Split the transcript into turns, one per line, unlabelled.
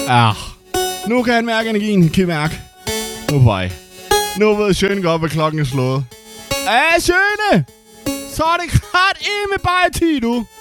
Nu kan han mærke energien. Kan I mærke? Nu er på vej. Nu ved Sjøne godt, hvad klokken er slået. Sjøne! Så er det klart med bare 10, du.